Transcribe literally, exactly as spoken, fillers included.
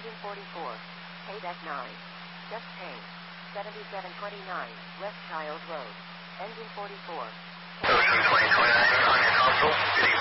Engine forty-four. Paid at nine. Just paid. seventy-seven twenty-nine, West Childs Road. Engine forty-four. seventy-seven twenty-nine on your console.